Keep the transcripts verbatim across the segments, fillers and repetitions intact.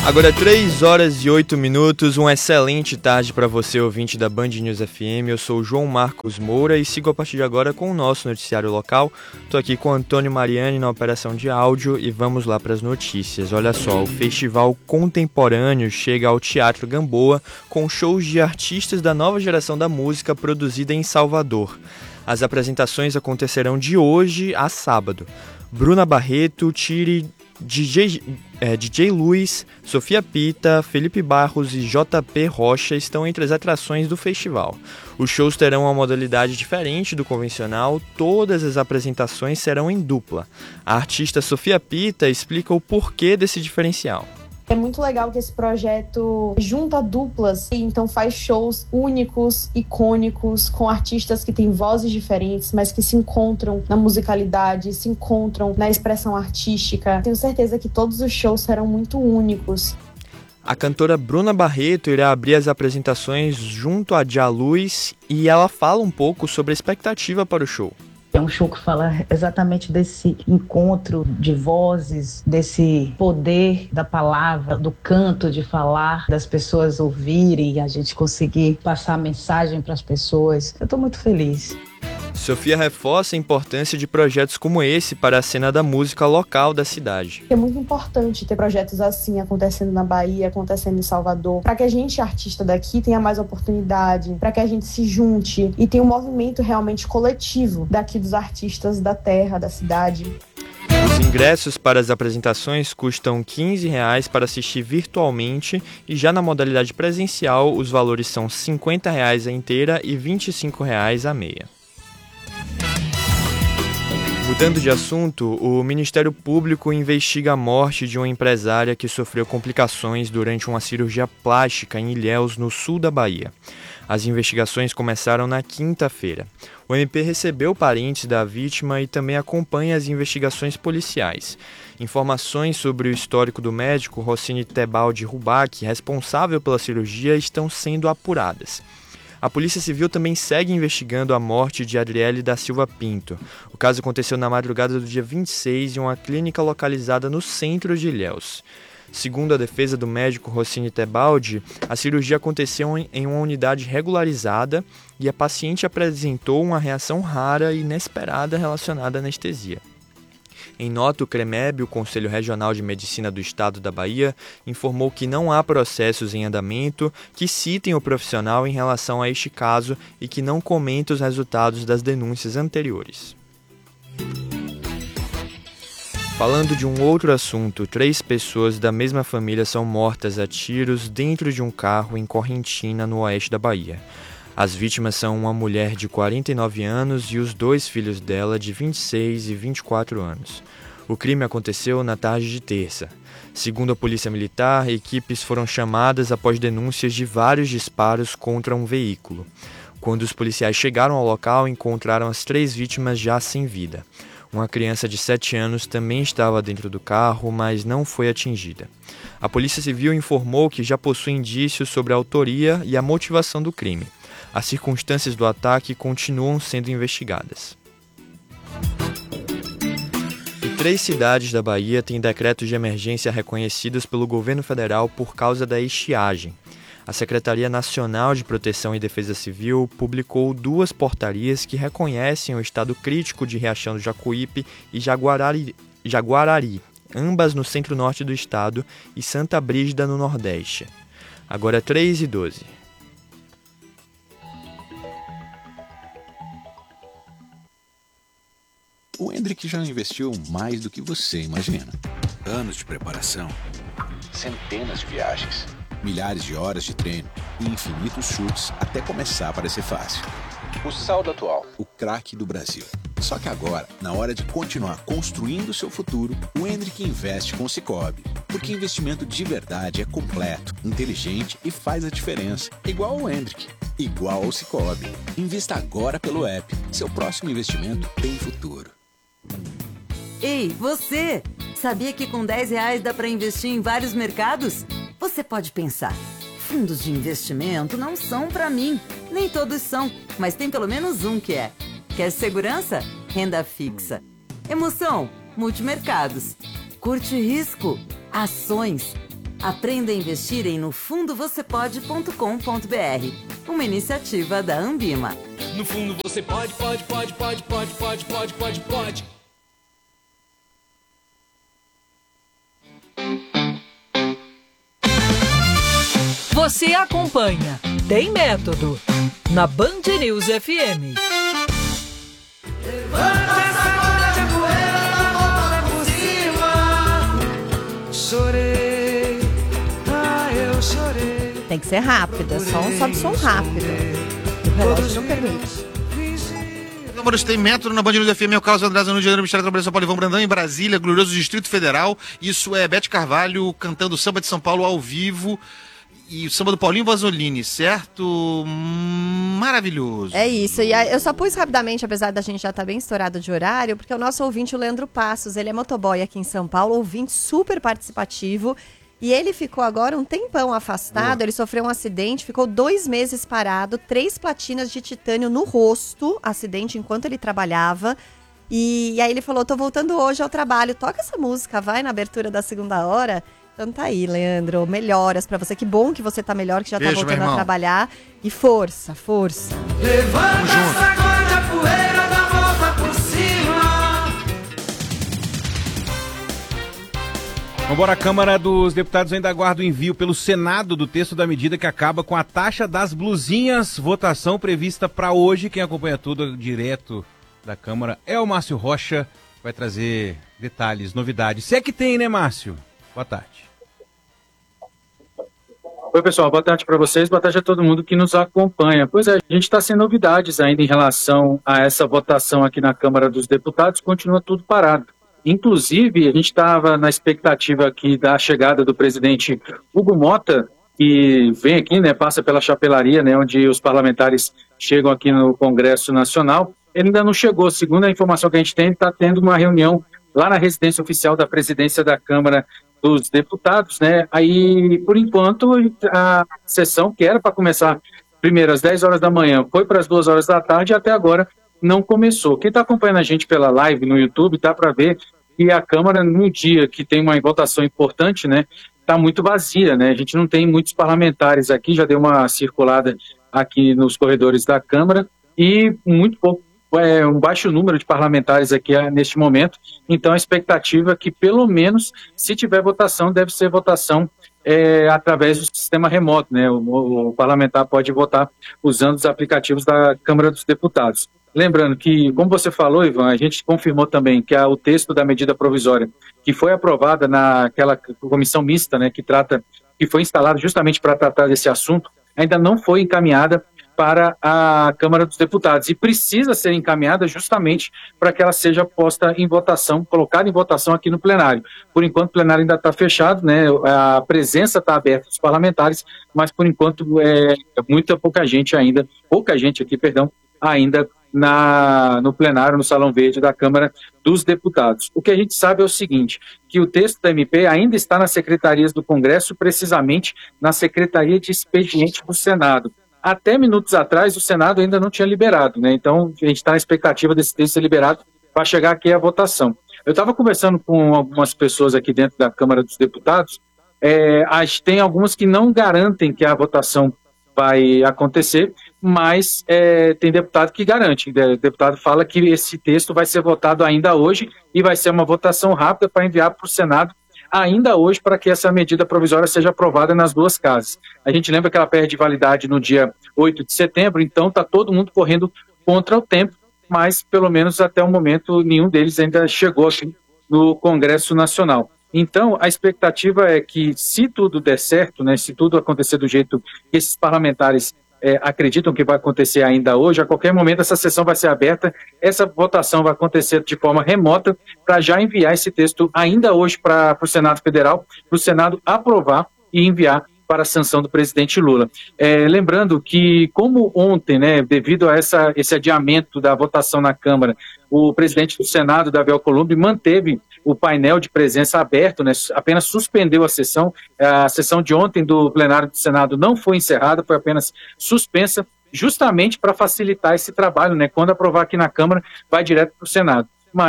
Agora três horas e oito minutos, uma excelente tarde para você, ouvinte da Band News F M. Eu sou o João Marcos Moura e sigo a partir de agora com o nosso noticiário local. Estou aqui com o Antônio Mariani na operação de áudio e vamos lá para as notícias. Olha só, o Festival Contemporâneo chega ao Teatro Gamboa com shows de artistas da nova geração da música produzida em Salvador. As apresentações acontecerão de hoje a sábado. Bruna Barreto, Tiri, D J, é, D J Luiz, Sofia Pita, Felipe Barros e J P Rocha estão entre as atrações do festival. Os shows terão uma modalidade diferente do convencional, todas as apresentações serão em dupla. A artista Sofia Pita explica o porquê desse diferencial. É muito legal que esse projeto junta duplas e então faz shows únicos, icônicos, com artistas que têm vozes diferentes, mas que se encontram na musicalidade, se encontram na expressão artística. Tenho certeza que todos os shows serão muito únicos. A cantora Bruna Barreto irá abrir as apresentações junto a Dia Luz e ela fala um pouco sobre a expectativa para o show. É um show que fala exatamente desse encontro de vozes, desse poder da palavra, do canto, de falar, das pessoas ouvirem e a gente conseguir passar a mensagem para as pessoas. Eu estou muito feliz. Sofia reforça a importância de projetos como esse para a cena da música local da cidade. É muito importante ter projetos assim acontecendo na Bahia, acontecendo em Salvador, para que a gente, artista daqui, tenha mais oportunidade, para que a gente se junte e tenha um movimento realmente coletivo daqui dos artistas da terra, da cidade. Os ingressos para as apresentações custam quinze reais para assistir virtualmente e já na modalidade presencial os valores são cinquenta reais a inteira e vinte e cinco reais a meia. Mudando de assunto, o Ministério Público investiga a morte de uma empresária que sofreu complicações durante uma cirurgia plástica em Ilhéus, no sul da Bahia. As investigações começaram na quinta-feira. O M P recebeu parentes da vítima e também acompanha as investigações policiais. Informações sobre o histórico do médico Rossini Tebaldi Rubac, responsável pela cirurgia, estão sendo apuradas. A Polícia Civil também segue investigando a morte de Adriele da Silva Pinto. O caso aconteceu na madrugada do dia vinte e seis em uma clínica localizada no centro de Ilhéus. Segundo a defesa do médico Rossini Tebaldi, a cirurgia aconteceu em uma unidade regularizada e a paciente apresentou uma reação rara e inesperada relacionada à anestesia. Em nota, o CREMEB, o Conselho Regional de Medicina do Estado da Bahia, informou que não há processos em andamento que citem o profissional em relação a este caso e que não comenta os resultados das denúncias anteriores. Falando de um outro assunto, três pessoas da mesma família são mortas a tiros dentro de um carro em Correntina, no oeste da Bahia. As vítimas são uma mulher de quarenta e nove anos e os dois filhos dela de vinte e seis e vinte e quatro anos. O crime aconteceu na tarde de terça. Segundo a Polícia Militar, equipes foram chamadas após denúncias de vários disparos contra um veículo. Quando os policiais chegaram ao local, encontraram as três vítimas já sem vida. Uma criança de sete anos também estava dentro do carro, mas não foi atingida. A Polícia Civil informou que já possui indícios sobre a autoria e a motivação do crime. As circunstâncias do ataque continuam sendo investigadas. E três cidades da Bahia têm decretos de emergência reconhecidos pelo governo federal por causa da estiagem. A Secretaria Nacional de Proteção e Defesa Civil publicou duas portarias que reconhecem o estado crítico de Riachão do Jacuípe e Jaguarari, Jaguarari, ambas no centro-norte do estado, e Santa Brígida, no nordeste. Agora três e doze. O Hendrick já investiu mais do que você imagina. Anos de preparação, centenas de viagens, milhares de horas de treino e infinitos chutes até começar a parecer fácil. O saldo atual, o craque do Brasil. Só que agora, na hora de continuar construindo seu futuro, o Hendrick investe com o Sicoob. Porque investimento de verdade é completo, inteligente e faz a diferença. Igual o Hendrick, igual ao Sicoob. Invista agora pelo app. Seu próximo investimento tem futuro. Ei, você! Sabia que com dez reais dá para investir em vários mercados? Você pode pensar, fundos de investimento não são para mim. Nem todos são, mas tem pelo menos um que é. Quer segurança? Renda fixa. Emoção? Multimercados. Curte risco? Ações. Aprenda a investir em no fundo você pode ponto com ponto b r, uma iniciativa da Ambima. No fundo você pode, pode, pode, pode, pode, pode, pode, pode, pode. Você acompanha Tem Método na Band News F M. Levanta essa corda de poeira, dá volta por cima. Chorei, ah, eu chorei. Tem que ser rápido, é só um sobe som rápido. O relógio não permite. Câmaras Tem Método na Band News F M, é o Carlos André, no Janeiro, Ministério da Trabalho, São Paulo, Ivan Brandão, em Brasília, glorioso Distrito Federal. Isso é Bete Carvalho cantando Samba de São Paulo ao vivo. E o samba do Paulinho Vasolini, certo? Maravilhoso. É isso, e eu só pus rapidamente, apesar da gente já estar bem estourado de horário, porque o nosso ouvinte, o Leandro Passos, ele é motoboy aqui em São Paulo, ouvinte super participativo, e ele ficou agora um tempão afastado. Boa. Ele sofreu um acidente, ficou dois meses parado, três platinas de titânio no rosto, acidente enquanto ele trabalhava, e, e aí ele falou, tô voltando hoje ao trabalho, toca essa música, vai, na abertura da segunda hora. Então tá aí, Leandro, melhoras pra você. Que bom que você tá melhor, que já Beijo, tá voltando a trabalhar. E força, força. Levanta essa corda, poeira, dá volta por cima. Vambora, a Câmara dos Deputados ainda aguarda o envio pelo Senado do texto da medida que acaba com a taxa das blusinhas. Votação prevista para hoje. Quem acompanha tudo direto da Câmara é o Márcio Rocha. Vai trazer detalhes, novidades. Se é que tem, né, Márcio? Boa tarde. Oi, pessoal, boa tarde para vocês, boa tarde a todo mundo que nos acompanha. Pois é, a gente está sem novidades ainda em relação a essa votação aqui na Câmara dos Deputados, continua tudo parado. Inclusive, a gente estava na expectativa aqui da chegada do presidente Hugo Mota, que vem aqui, né, passa pela chapelaria, né, onde os parlamentares chegam aqui no Congresso Nacional. Ele ainda não chegou, segundo a informação que a gente tem, está tendo uma reunião lá na residência oficial da presidência da Câmara dos Deputados, né? Aí, por enquanto, a sessão que era para começar primeiro às dez horas da manhã, foi para as duas horas da tarde e até agora não começou. Quem está acompanhando a gente pela live no YouTube, dá para ver que a Câmara, num dia que tem uma votação importante, né, está muito vazia, né? A gente não tem muitos parlamentares aqui, já deu uma circulada aqui nos corredores da Câmara e muito pouco, é, um baixo número de parlamentares aqui é, neste momento. Então a expectativa é que pelo menos, se tiver votação, deve ser votação é, através do sistema remoto, né? O, o, o parlamentar pode votar usando os aplicativos da Câmara dos Deputados. Lembrando que, como você falou, Ivan, a gente confirmou também que a, o texto da medida provisória, que foi aprovada naquela comissão mista, né, que trata, que foi instalada justamente para tratar desse assunto, ainda não foi encaminhada para a Câmara dos Deputados e precisa ser encaminhada justamente para que ela seja posta em votação, colocada em votação aqui no plenário. Por enquanto o plenário ainda está fechado, né? A presença está aberta dos parlamentares, mas por enquanto é muita pouca gente ainda, pouca gente aqui, perdão, ainda na, no plenário, no Salão Verde da Câmara dos Deputados. O que a gente sabe é o seguinte, que o texto da M P ainda está nas secretarias do Congresso, precisamente na Secretaria de Expediente do Senado. Até minutos atrás, o Senado ainda não tinha liberado, né? Então, a gente está na expectativa desse texto ser liberado para chegar aqui à votação. Eu estava conversando com algumas pessoas aqui dentro da Câmara dos Deputados, é, tem algumas que não garantem que a votação vai acontecer, mas é, tem deputado que garante. O deputado fala que esse texto vai ser votado ainda hoje e vai ser uma votação rápida para enviar para o Senado ainda hoje para que essa medida provisória seja aprovada nas duas casas. A gente lembra que ela perde validade no dia oito de setembro, então está todo mundo correndo contra o tempo, mas pelo menos até o momento nenhum deles ainda chegou aqui no Congresso Nacional. Então, a expectativa é que, se tudo der certo, né, se tudo acontecer do jeito que esses parlamentares é, acreditam que vai acontecer ainda hoje, a qualquer momento essa sessão vai ser aberta, essa votação vai acontecer de forma remota para já enviar esse texto ainda hoje para o Senado Federal, para o Senado aprovar e enviar para a sanção do presidente Lula. É, lembrando que, como ontem, né, devido a essa, esse adiamento da votação na Câmara, o presidente do Senado, Davi Alcolumbre, manteve o painel de presença aberto, né, apenas suspendeu a sessão. A sessão de ontem do plenário do Senado não foi encerrada, foi apenas suspensa, justamente para facilitar esse trabalho, né? Quando aprovar aqui na Câmara, vai direto para o Senado. Mas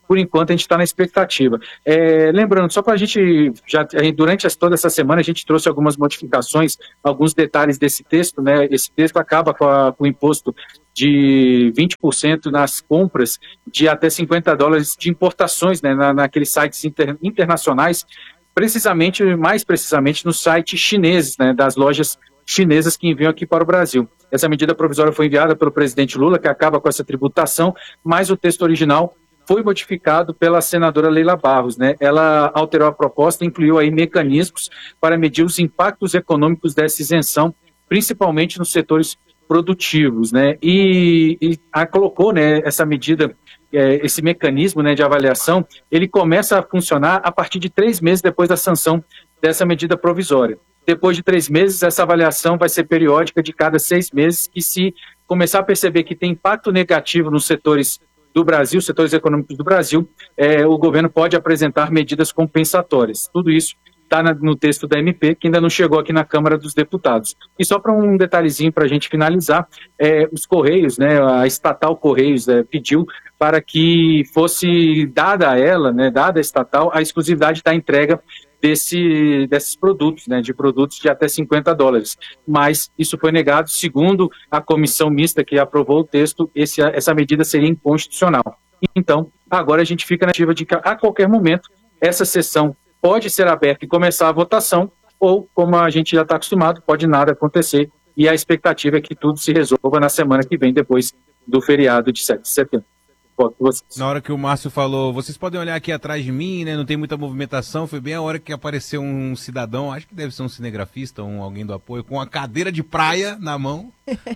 por enquanto a gente está na expectativa. É, lembrando, só para a gente, já, durante toda essa semana a gente trouxe algumas modificações, alguns detalhes desse texto, né? Esse texto acaba com, a, com o imposto de vinte por cento nas compras de até cinquenta dólares de importações, né? Na, naqueles sites inter, internacionais, precisamente, mais precisamente nos sites chineses, né? Das lojas chinesas que enviam aqui para o Brasil. Essa medida provisória foi enviada pelo presidente Lula, que acaba com essa tributação, mas o texto original foi modificado pela senadora Leila Barros, né? Ela alterou a proposta e incluiu aí mecanismos para medir os impactos econômicos dessa isenção, principalmente nos setores produtivos, né? E, e a, colocou, né, essa medida, é, esse mecanismo, né, de avaliação, ele começa a funcionar a partir de três meses depois da sanção dessa medida provisória. Depois de três meses, essa avaliação vai ser periódica de cada seis meses, e se começar a perceber que tem impacto negativo nos setores do Brasil, setores econômicos do Brasil, é, o governo pode apresentar medidas compensatórias. Tudo isso está no texto da M P, que ainda não chegou aqui na Câmara dos Deputados. E só para um detalhezinho para a gente finalizar, é, os Correios, né, a estatal Correios é, pediu para que fosse dada a ela, né, dada a estatal, a exclusividade da entrega Desse, desses produtos, né, de produtos de até cinquenta dólares. Mas isso foi negado, segundo a comissão mista que aprovou o texto, esse, essa medida seria inconstitucional. Então, agora a gente fica na ativa de que a qualquer momento essa sessão pode ser aberta e começar a votação, ou, como a gente já está acostumado, pode nada acontecer, e a expectativa é que tudo se resolva na semana que vem, depois do feriado de sete de setembro. Na hora que o Márcio falou, vocês podem olhar aqui atrás de mim, né? Não tem muita movimentação. Foi bem a hora que apareceu um cidadão, acho que deve ser um cinegrafista, um, alguém do apoio, com uma cadeira de praia na mão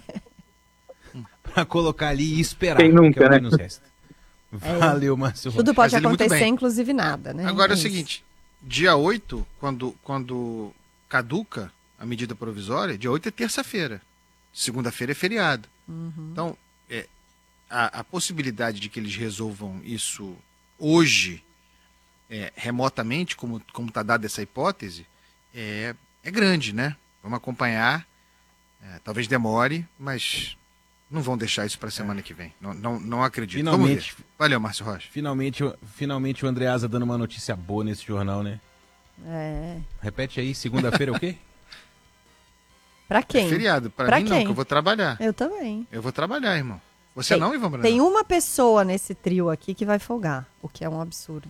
para colocar ali e esperar. Quem nunca, que é o né? menos resta. Valeu, Márcio. Tudo pode Faz ele muito acontecer, bem. inclusive nada, né? Agora é o Isso. seguinte, dia oito, quando, quando caduca a medida provisória, dia oito é terça-feira. Segunda-feira é feriado. Uhum. Então, é, a, a possibilidade de que eles resolvam isso hoje, é, remotamente, como está dada essa hipótese, é, é grande, né? Vamos acompanhar. É, talvez demore, mas não vão deixar isso para a semana que vem. Não, não, não acredito. Finalmente, Vamos ver. Valeu, Márcio Rocha. Finalmente, finalmente o Andreasa dando uma notícia boa nesse jornal, né? É. Repete aí, segunda-feira é o quê? Pra quem? É feriado. Para Pra mim quem? não, que eu vou trabalhar. Eu também. Eu vou trabalhar, irmão. Você Tem- não, Ivan Brandão? Tem uma pessoa nesse trio aqui que vai folgar, o que é um absurdo.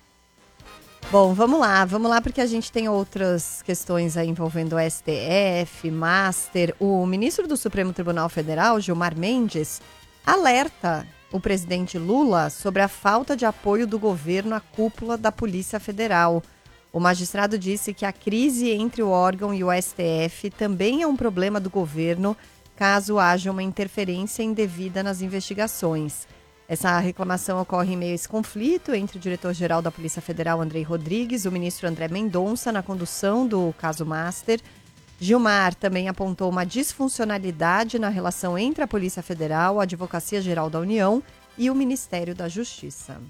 Bom, vamos lá, vamos lá, porque a gente tem outras questões aí envolvendo o S T F, Master. O ministro do Supremo Tribunal Federal, Gilmar Mendes, alerta o presidente Lula sobre a falta de apoio do governo à cúpula da Polícia Federal. O magistrado disse que a crise entre o órgão e o S T F também é um problema do governo, caso haja uma interferência indevida nas investigações. Essa reclamação ocorre em meio a esse conflito entre o diretor-geral da Polícia Federal, Andrei Rodrigues, e o ministro André Mendonça, na condução do caso Master. Gilmar também apontou uma disfuncionalidade na relação entre a Polícia Federal, a Advocacia Geral da União e o Ministério da Justiça.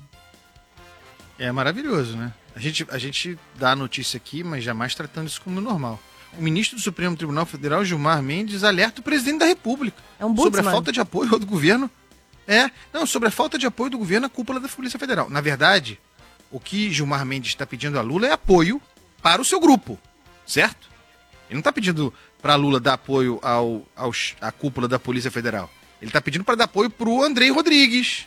É maravilhoso, né? A gente, a gente dá a notícia aqui, mas jamais tratando isso como normal. O ministro do Supremo Tribunal Federal, Gilmar Mendes, alerta o presidente da República É um sobre a Butzmann. falta de apoio do governo. É, não, sobre a falta de apoio do governo à cúpula da Polícia Federal. Na verdade, o que Gilmar Mendes está pedindo a Lula é apoio para o seu grupo, certo? Ele não está pedindo para Lula dar apoio ao, ao, à cúpula da Polícia Federal. Ele está pedindo para dar apoio para o Andrei Rodrigues,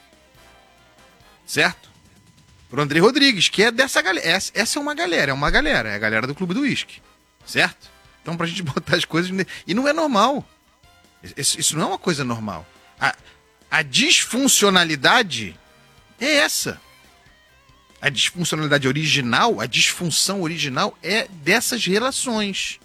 certo? Para o Andrei Rodrigues, que é dessa galera. Essa, essa é uma galera, é uma galera, é a galera do Clube do Uísque, certo? Então, para a gente botar as coisas... E não é normal. Isso, isso não é uma coisa normal. A, a disfuncionalidade é essa. A disfuncionalidade original, a disfunção original é dessas relações.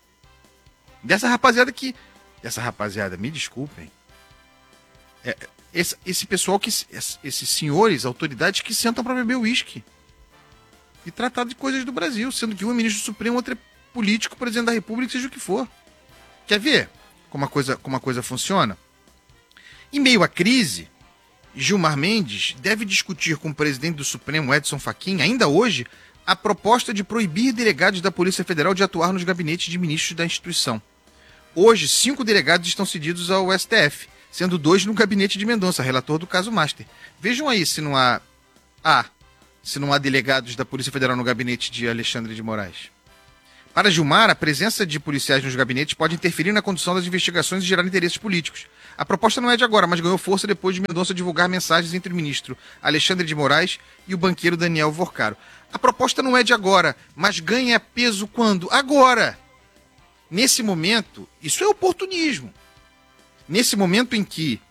Dessa rapaziada que... Dessa rapaziada, me desculpem. É, esse, esse pessoal, que esses senhores, autoridades que sentam para beber uísque. E tratar de coisas do Brasil, sendo que um é ministro do Supremo, outro é político, presidente da República, seja o que for. Quer ver como a coisa, como a coisa funciona? Em meio à crise, Gilmar Mendes deve discutir com o presidente do Supremo, Edson Fachin, ainda hoje, a proposta de proibir delegados da Polícia Federal de atuar nos gabinetes de ministros da instituição. Hoje, cinco delegados estão cedidos ao S T F, sendo dois no gabinete de Mendonça, relator do caso Master. Vejam aí se não há há se não há delegados da Polícia Federal no gabinete de Alexandre de Moraes? Para Gilmar, a presença de policiais nos gabinetes pode interferir na condução das investigações e gerar interesses políticos. A proposta não é de agora, mas ganhou força depois de Mendonça divulgar mensagens entre o ministro Alexandre de Moraes e o banqueiro Daniel Vorcaro. A proposta não é de agora, mas ganha peso quando? Agora! Nesse momento, isso é oportunismo. Nesse momento em que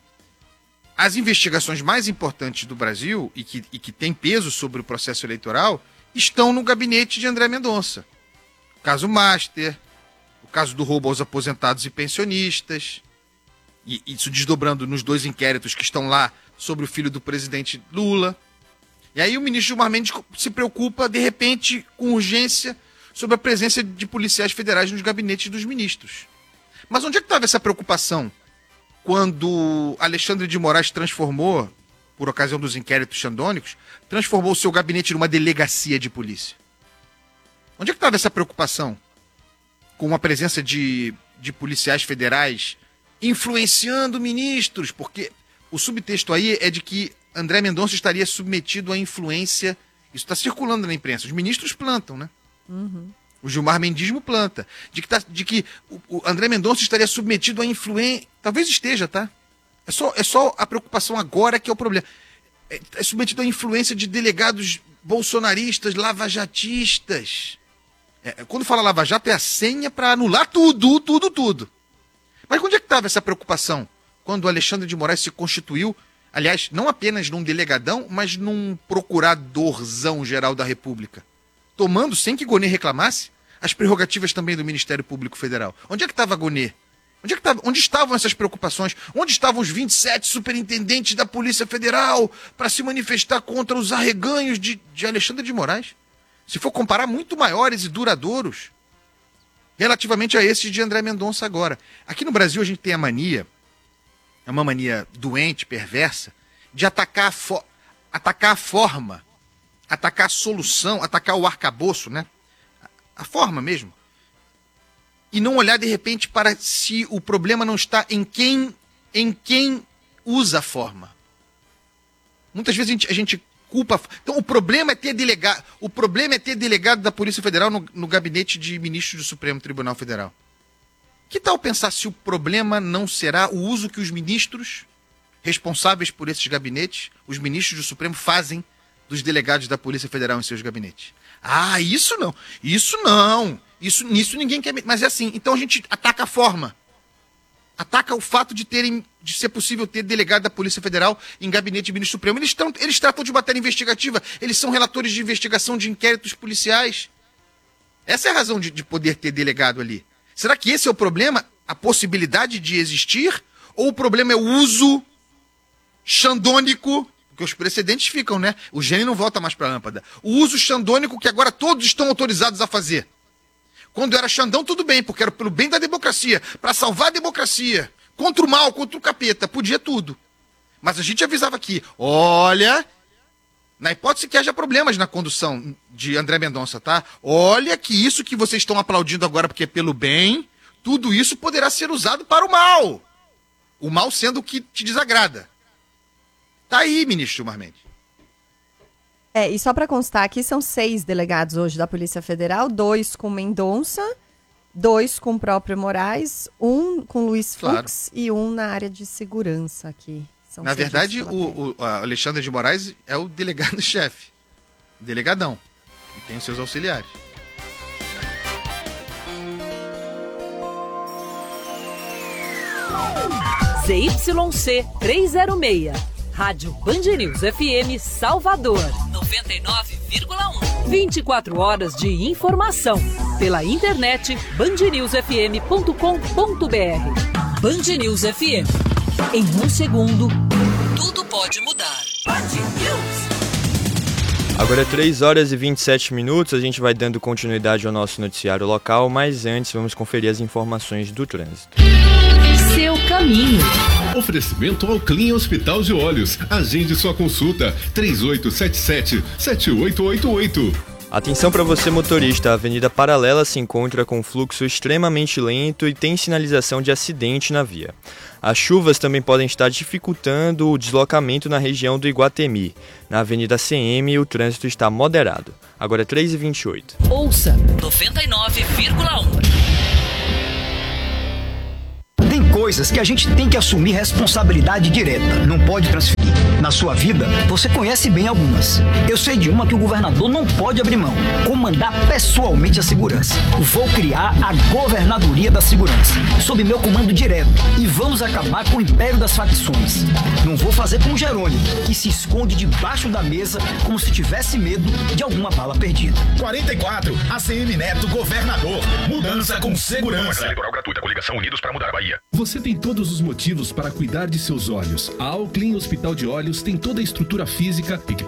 as investigações mais importantes do Brasil e que, e que têm peso sobre o processo eleitoral estão no gabinete de André Mendonça. O caso Master, o caso do roubo aos aposentados e pensionistas, e isso desdobrando nos dois inquéritos que estão lá sobre o filho do presidente Lula. E aí o ministro Gilmar Mendes se preocupa, de repente, com urgência, sobre a presença de policiais federais nos gabinetes dos ministros. Mas onde é que estava essa preocupação quando Alexandre de Moraes transformou, por ocasião dos inquéritos xandônicos, transformou o seu gabinete numa delegacia de polícia? Onde é que estava essa preocupação com a presença de, de policiais federais influenciando ministros? Porque o subtexto aí é de que André Mendonça estaria submetido à influência. Isso está circulando na imprensa. Os ministros plantam, né? Uhum. O Gilmar Mendismo planta. De que, tá, de que o, o André Mendonça estaria submetido à influência. Talvez esteja, tá? É só, é só a preocupação agora que é o problema. É, é submetido à influência de delegados bolsonaristas, lavajatistas. É, quando fala Lava Jato é a senha para anular tudo, tudo, tudo. Mas onde é que estava essa preocupação quando o Alexandre de Moraes se constituiu, aliás, não apenas num delegadão, mas num procuradorzão geral da República, tomando, sem que Gonê reclamasse, as prerrogativas também do Ministério Público Federal? Onde é que estava Gonê? Onde, é que tava, onde estavam essas preocupações? Onde estavam os vinte e sete superintendentes da Polícia Federal para se manifestar contra os arreganhos de, de Alexandre de Moraes? Se for comparar, muito maiores e duradouros relativamente a esses de André Mendonça agora. Aqui no Brasil a gente tem a mania, é uma mania doente, perversa, de atacar a, fo- atacar a forma, atacar a solução, atacar o arcabouço, né? A forma mesmo. E não olhar de repente para se o problema não está em quem, em quem usa a forma. Muitas vezes a gente, a gente culpa. Então o problema é ter delegado, o problema é ter delegado da Polícia Federal no, no gabinete de ministros do Supremo Tribunal Federal. Que tal pensar se o problema não será o uso que os ministros responsáveis por esses gabinetes, os ministros do Supremo, fazem dos delegados da Polícia Federal em seus gabinetes? Ah, isso não, isso não, isso, nisso ninguém quer. Mas é assim, então a gente ataca a forma. Ataca o fato de terem, de ser possível ter delegado da Polícia Federal em gabinete de ministro supremo. Eles, tão, eles tratam de matéria investigativa, eles são relatores de investigação de inquéritos policiais. Essa é a razão de, de poder ter delegado ali. Será que esse é o problema? A possibilidade de existir? Ou o problema é o uso xandônico? Porque os precedentes ficam, né? O gênio não volta mais para a lâmpada. O uso xandônico que agora todos estão autorizados a fazer. Quando era Xandão, tudo bem, porque era pelo bem da democracia, para salvar a democracia, contra o mal, contra o capeta, podia tudo. Mas a gente avisava aqui, olha, na hipótese que haja problemas na condução de André Mendonça, tá? Olha que isso que vocês estão aplaudindo agora porque é pelo bem, tudo isso poderá ser usado para o mal. O mal sendo o que te desagrada. Tá aí, ministro Gilmar Mendes. É, e só para constar, aqui são seis delegados hoje da Polícia Federal, dois com Mendonça, dois com o próprio Moraes, um com Luiz Claro. Fux e um na área de segurança aqui. São Na serviços verdade, pela o, o a Alexandre de Moraes é o delegado-chefe, delegadão, e tem os seus auxiliares. Z Y C trezentos e seis. Rádio Band News F M Salvador. noventa e nove vírgula um. vinte e quatro horas de informação. Pela internet band news f m ponto com ponto b r. Band News F M. Em um segundo, tudo pode mudar. Band News. Agora é três horas e vinte e sete minutos, a gente vai dando continuidade ao nosso noticiário local, mas antes vamos conferir as informações do trânsito. Seu caminho. Oferecimento ao Clean Hospital de Olhos. Agende sua consulta três oito sete sete, sete oito oito oito. Atenção para você motorista, a Avenida Paralela se encontra com fluxo extremamente lento e tem sinalização de acidente na via. As chuvas também podem estar dificultando o deslocamento na região do Iguatemi. Na Avenida C M o trânsito está moderado. Agora é três e vinte e oito. Ouça noventa e nove vírgula um. Tem coisas que a gente tem que assumir responsabilidade direta, não pode transferir. Na sua vida, você conhece bem algumas. Eu sei de uma que o governador não pode abrir mão: comandar pessoalmente a segurança. Vou criar a Governadoria da Segurança, sob meu comando direto, e vamos acabar com o império das facções. Não vou fazer com o Jerônimo, que se esconde debaixo da mesa como se tivesse medo de alguma bala perdida. quarenta e quatro, A C M Neto, governador. Mudança com segurança. Eleitoral gratuita, coligação Unidos para mudar a Bahia. Você tem todos os motivos para cuidar de seus olhos. A Alclin Hospital de Olhos tem toda a estrutura física,